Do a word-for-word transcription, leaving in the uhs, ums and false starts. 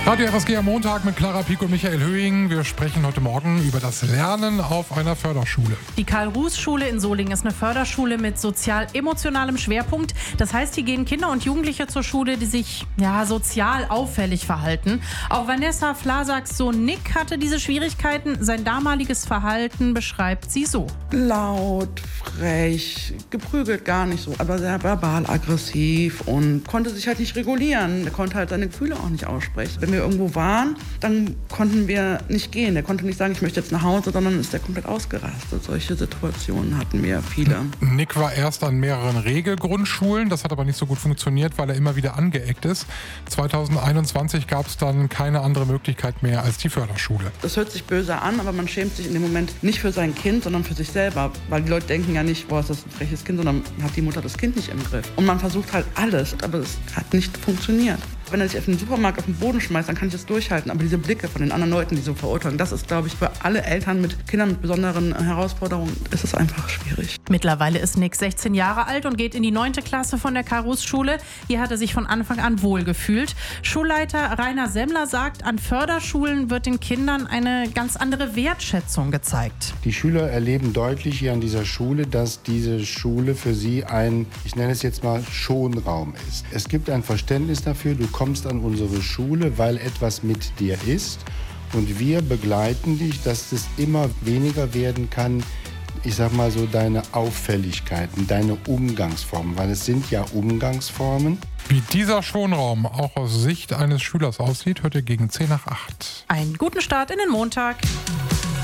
Radio R S G am Montag mit Clara Pieck und Michael Höhing. Wir sprechen heute Morgen über das Lernen auf einer Förderschule. Die Karl-Ruß-Schule in Solingen ist eine Förderschule mit sozial-emotionalem Schwerpunkt. Das heißt, hier gehen Kinder und Jugendliche zur Schule, die sich ja, sozial auffällig verhalten. Auch Vanessa Flasaks Sohn Nick hatte diese Schwierigkeiten. Sein damaliges Verhalten beschreibt sie so. Laut, frech, geprügelt gar nicht so, aber sehr verbal aggressiv und konnte sich halt nicht regulieren. Er konnte halt seine Gefühle auch nicht aussprechen. Wenn wir irgendwo waren, dann konnten wir nicht gehen. Der konnte nicht sagen, ich möchte jetzt nach Hause, sondern ist der komplett ausgerastet. Solche Situationen hatten wir viele. Nick war erst an mehreren Regelgrundschulen. Das hat aber nicht so gut funktioniert, weil er immer wieder angeeckt ist. zwanzig einundzwanzig gab es dann keine andere Möglichkeit mehr als die Förderschule. Das hört sich böse an, aber man schämt sich in dem Moment nicht für sein Kind, sondern für sich selber. Weil die Leute denken ja nicht, boah, ist das ein freches Kind, sondern hat die Mutter das Kind nicht im Griff. Und man versucht halt alles, aber es hat nicht funktioniert. Wenn er sich auf den Supermarkt auf den Boden schmeißt, dann kann ich das durchhalten. Aber diese Blicke von den anderen Leuten, die so verurteilen, das ist, glaube ich, für alle Eltern mit Kindern mit besonderen Herausforderungen, ist es einfach schwierig. Mittlerweile ist Nick sechzehn Jahre alt und geht in die neunte Klasse von der Karl-Ruß-Schule. Hier hat er sich von Anfang an wohlgefühlt. Schulleiter Rainer Semmler sagt, an Förderschulen wird den Kindern eine ganz andere Wertschätzung gezeigt. Die Schüler erleben deutlich hier an dieser Schule, dass diese Schule für sie ein, ich nenne es jetzt mal, Schonraum ist. Es gibt ein Verständnis dafür, du kommst an unsere Schule, weil etwas mit dir ist und wir begleiten dich, dass es immer weniger werden kann, ich sag mal so, deine Auffälligkeiten, deine Umgangsformen, weil es sind ja Umgangsformen. Wie dieser Schonraum auch aus Sicht eines Schülers aussieht, hört ihr gegen zehn nach acht. Einen guten Start in den Montag.